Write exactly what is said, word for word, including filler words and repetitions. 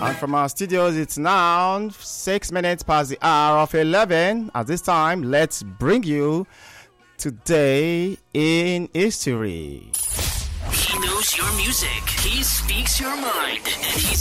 And from our studios, it's now six minutes past the hour of eleven. At this time, let's bring you Today in History. He knows your music. He speaks your mind. And he's